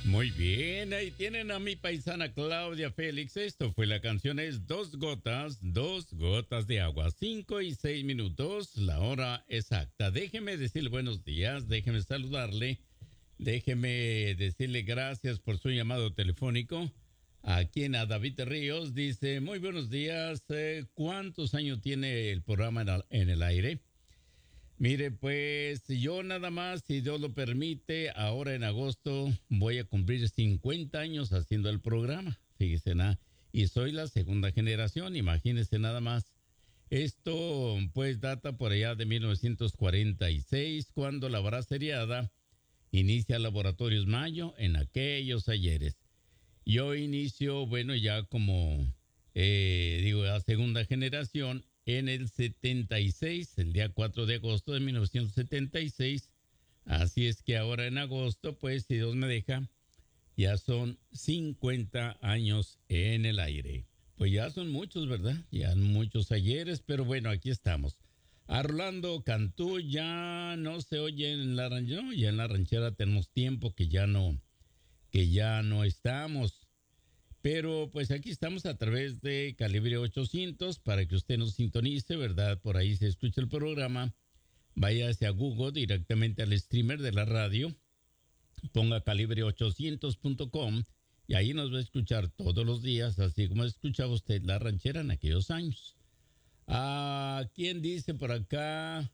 Muy bien, ahí tienen a mi paisana Claudia Félix. Esto fue la canción, es Dos gotas de agua, 5:06, la hora exacta. Déjeme decirle buenos días, déjeme saludarle, déjeme decirle gracias por su llamado telefónico. Aquí en a David Ríos dice, muy buenos días, ¿cuántos años tiene el programa en el aire? Mire, pues yo nada más, si Dios lo permite, ahora en agosto voy a cumplir 50 años haciendo el programa. Fíjese nada. Y soy la segunda generación, imagínese nada más. Esto pues data por allá de 1946, cuando la braseriada inicia Laboratorios Mayo en aquellos ayeres. Yo inicio, bueno, ya como, la segunda generación en el 76, el día 4 de agosto de 1976. Así es que ahora en agosto, pues, si Dios me deja, ya son 50 años en el aire. Pues ya son muchos, ¿verdad? Ya muchos ayeres, pero bueno, aquí estamos. A Rolando Cantú ya no se oye en la ranchera, no, ya en la ranchera tenemos tiempo que ya no estamos. Pero pues aquí estamos a través de Calibre 800 para que usted nos sintonice, ¿verdad? Por ahí se escucha el programa. Vaya hacia Google directamente al streamer de la radio. Ponga calibre800.com y ahí nos va a escuchar todos los días, así como escuchaba usted la ranchera en aquellos años. ¿Quién dice por acá?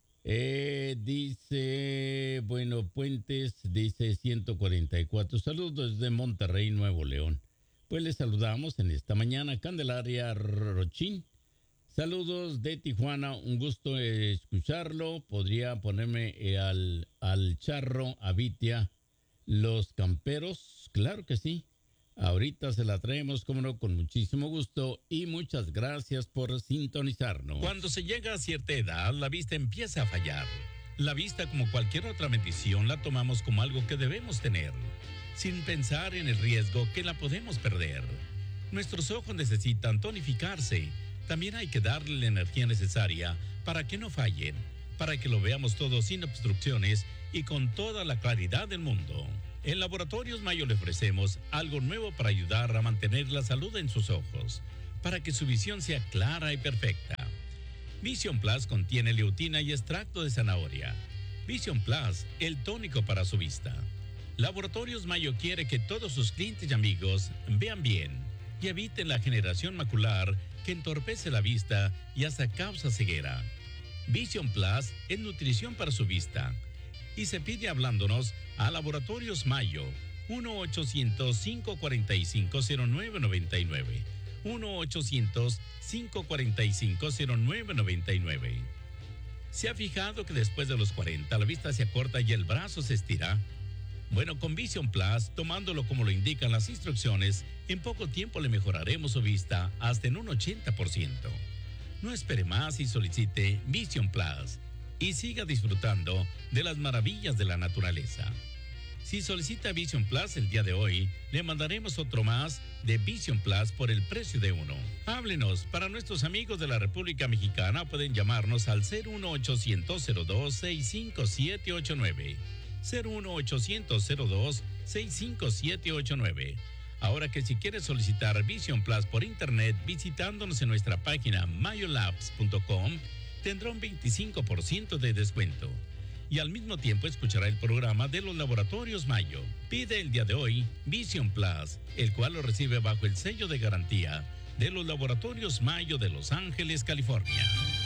Dice, bueno, Puentes, dice 144. Saludos desde Monterrey, Nuevo León. Pues les saludamos en esta mañana, Candelaria Rochín. Saludos de Tijuana, un gusto escucharlo. Podría ponerme al charro, a Vitia, los camperos. Claro que sí. Ahorita se la traemos, como no, con muchísimo gusto y muchas gracias por sintonizarnos. Cuando se llega a cierta edad, la vista empieza a fallar. La vista, como cualquier otra bendición, la tomamos como algo que debemos tener, sin pensar en el riesgo que la podemos perder. Nuestros ojos necesitan tonificarse. También hay que darle la energía necesaria para que no fallen, para que lo veamos todo sin obstrucciones y con toda la claridad del mundo. En Laboratorios Mayo le ofrecemos algo nuevo para ayudar a mantener la salud en sus ojos, para que su visión sea clara y perfecta. Vision Plus contiene leutina y extracto de zanahoria. Vision Plus, el tónico para su vista. Laboratorios Mayo quiere que todos sus clientes y amigos vean bien y eviten la generación macular que entorpece la vista y hasta causa ceguera. Vision Plus es nutrición para su vista y se pide hablándonos a Laboratorios Mayo, 1-800-545-0999, 1-800-545-0999. ¿Se ha fijado que después de los 40 la vista se acorta y el brazo se estira? Bueno, con Vision Plus, tomándolo como lo indican las instrucciones, en poco tiempo le mejoraremos su vista hasta en un 80%. No espere más y solicite Vision Plus y siga disfrutando de las maravillas de la naturaleza. Si solicita Vision Plus el día de hoy, le mandaremos otro más de Vision Plus por el precio de uno. Háblenos. Para nuestros amigos de la República Mexicana pueden llamarnos al 01800-265-789. 01800-02-65789. Ahora que si quieres solicitar Vision Plus por internet visitándonos en nuestra página mayolabs.com, tendrá un 25% de descuento. Y al mismo tiempo escuchará el programa de los Laboratorios Mayo. Pide el día de hoy Vision Plus, el cual lo recibe bajo el sello de garantía de los Laboratorios Mayo de Los Ángeles, California.